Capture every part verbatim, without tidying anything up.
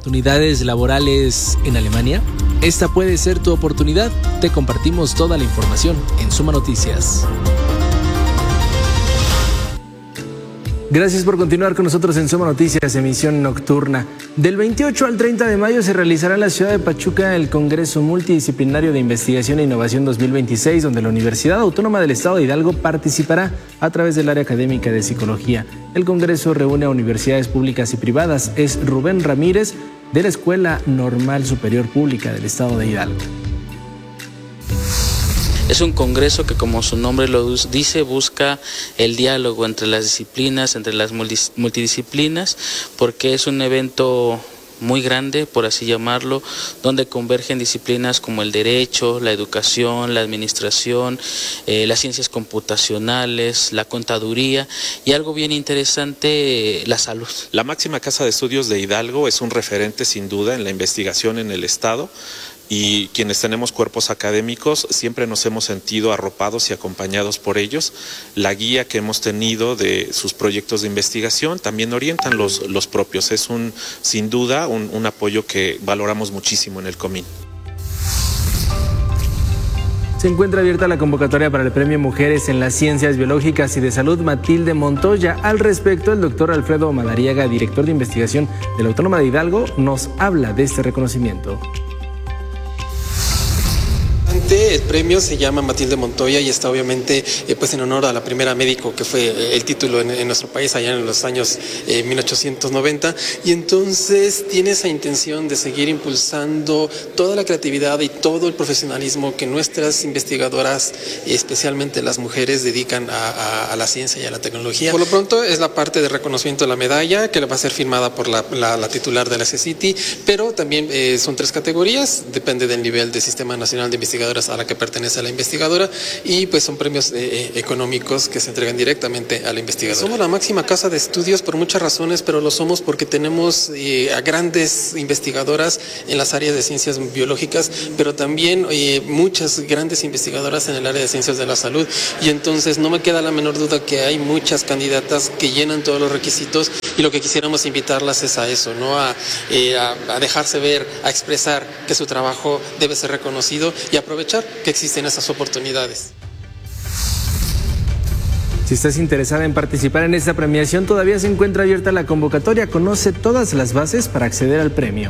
oportunidades laborales en Alemania? Esta puede ser tu oportunidad. Te compartimos toda la información en Suma Noticias. Gracias por continuar con nosotros en Suma Noticias, emisión nocturna. Del veintiocho al treinta de mayo se realizará en la ciudad de Pachuca el Congreso Multidisciplinario de Investigación e Innovación dos mil veintiséis, donde la Universidad Autónoma del Estado de Hidalgo participará a través del área académica de Psicología. El Congreso reúne a universidades públicas y privadas. Es Rubén Ramírez, de la Escuela Normal Superior Pública del Estado de Hidalgo. Es un congreso que, como su nombre lo dice, busca el diálogo entre las disciplinas, entre las multidisciplinas, porque es un evento muy grande, por así llamarlo, donde convergen disciplinas como el derecho, la educación, la administración, eh, las ciencias computacionales, la contaduría y algo bien interesante, la salud. La máxima casa de estudios de Hidalgo es un referente sin duda en la investigación en el Estado. Y quienes tenemos cuerpos académicos siempre nos hemos sentido arropados y acompañados por ellos. La guía que hemos tenido de sus proyectos de investigación también orientan los, los propios. Es un, sin duda un, un apoyo que valoramos muchísimo en el Comín. Se encuentra abierta la convocatoria para el Premio Mujeres en las Ciencias Biológicas y de Salud Matilde Montoya. Al respecto, el doctor Alfredo Madariaga, director de investigación de la Autónoma de Hidalgo, nos habla de este reconocimiento. El premio se llama Matilde Montoya y está obviamente eh, pues en honor a la primera médico que fue eh, el título en, en nuestro país allá en los años eh, mil ochocientos noventa, y entonces tiene esa intención de seguir impulsando toda la creatividad y todo el profesionalismo que nuestras investigadoras, especialmente las mujeres, dedican a, a, a la ciencia y a la tecnología. Por lo pronto es la parte de reconocimiento de la medalla que va a ser firmada por la, la, la titular de la C C T, pero también eh, son tres categorías, depende del nivel del Sistema Nacional de Investigadores a la que pertenece a la investigadora, y pues son premios eh, económicos que se entregan directamente a la investigadora. Somos la máxima casa de estudios por muchas razones, pero lo somos porque tenemos eh, a grandes investigadoras en las áreas de ciencias biológicas, pero también eh, muchas grandes investigadoras en el área de ciencias de la salud, y entonces no me queda la menor duda que hay muchas candidatas que llenan todos los requisitos, y lo que quisiéramos invitarlas es a eso, ¿no? A, eh, a, a dejarse ver, a expresar que su trabajo debe ser reconocido y aprovechar que existen esas oportunidades. Si estás interesada en participar en esta premiación, todavía se encuentra abierta la convocatoria. Conoce todas las bases para acceder al premio.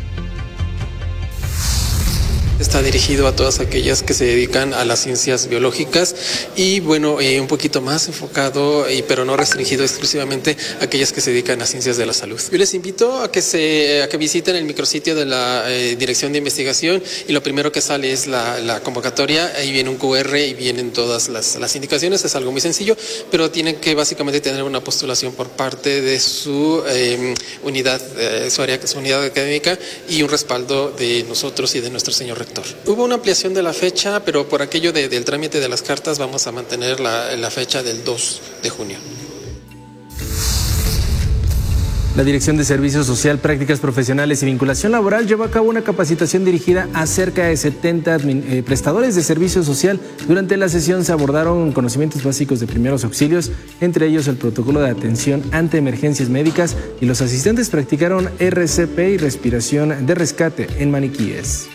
Está dirigido a todas aquellas que se dedican a las ciencias biológicas y bueno, eh, un poquito más enfocado, eh, pero no restringido exclusivamente a aquellas que se dedican a ciencias de la salud. Yo les invito a que se a que visiten el micrositio de la eh, Dirección de Investigación, y lo primero que sale es la, la convocatoria. Ahí viene un Q R y vienen todas las, las indicaciones. Es algo muy sencillo, pero tienen que básicamente tener una postulación por parte de su eh, unidad, eh, su área, su unidad académica, y un respaldo de nosotros y de nuestro señor rector. Hubo una ampliación de la fecha, pero por aquello de, del trámite de las cartas vamos a mantener la, la fecha del dos de junio. La Dirección de Servicio Social, Prácticas Profesionales y Vinculación Laboral llevó a cabo una capacitación dirigida a cerca de setenta eh, prestadores de servicio social. Durante la sesión se abordaron conocimientos básicos de primeros auxilios, entre ellos el protocolo de atención ante emergencias médicas, y los asistentes practicaron R C P y respiración de rescate en maniquíes.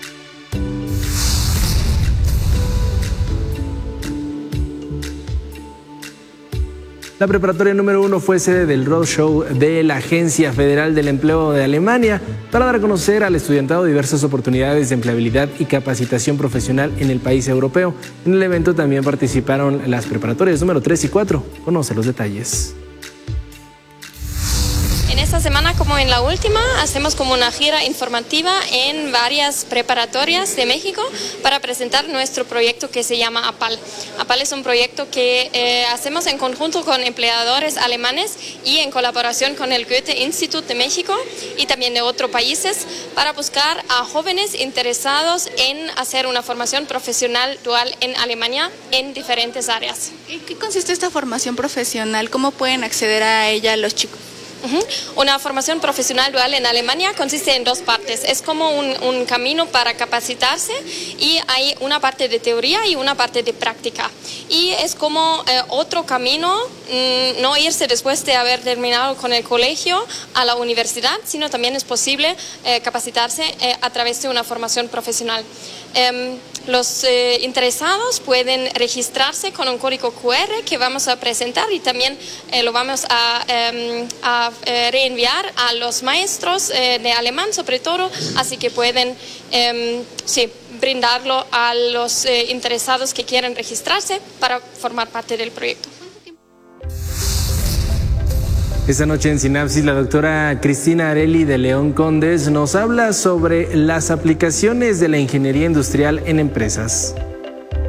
La preparatoria número uno fue sede del Roadshow de la Agencia Federal del Empleo de Alemania para dar a conocer al estudiantado diversas oportunidades de empleabilidad y capacitación profesional en el país europeo. En el evento también participaron las preparatorias número tres y cuatro. Conoce los detalles. Esta semana, como en la última, hacemos como una gira informativa en varias preparatorias de México para presentar nuestro proyecto que se llama APAL. APAL es un proyecto que eh, hacemos en conjunto con empleadores alemanes y en colaboración con el Goethe Institut de México y también de otros países para buscar a jóvenes interesados en hacer una formación profesional dual en Alemania en diferentes áreas. ¿En qué consiste esta formación profesional? ¿Cómo pueden acceder a ella los chicos? Uh-huh. Una formación profesional dual en Alemania consiste en dos partes. Es como un, un camino para capacitarse y hay una parte de teoría y una parte de práctica. Y es como eh, otro camino, mmm, no irse después de haber terminado con el colegio a la universidad, sino también es posible eh, capacitarse eh, a través de una formación profesional. Eh, los eh, interesados pueden registrarse con un código cu erre que vamos a presentar y también eh, lo vamos a, eh, a eh, reenviar a los maestros eh, de alemán sobre todo, así que pueden eh, sí, brindarlo a los eh, interesados que quieren registrarse para formar parte del proyecto. Esta noche en Sinapsis, la doctora Cristina Areli de León Condes nos habla sobre las aplicaciones de la ingeniería industrial en empresas.